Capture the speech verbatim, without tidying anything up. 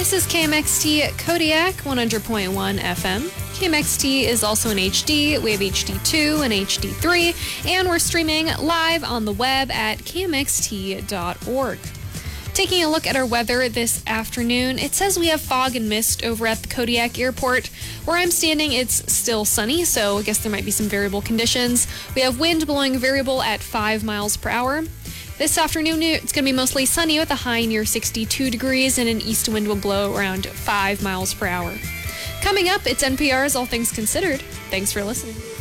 This is K M X T Kodiak one hundred point one F M. K M X T is also in H D. We have H D two and H D three, and we're streaming live on the web at K M X T dot org. Taking a look at our weather this afternoon, it says we have fog and mist over at the Kodiak Airport. Where I'm standing, it's still sunny, so I guess there might be some variable conditions. We have wind blowing variable at five miles per hour. This afternoon, it's going to be mostly sunny with a high near sixty-two degrees, and an east wind will blow around five miles per hour. Coming up, it's N P R's All Things Considered. Thanks for listening.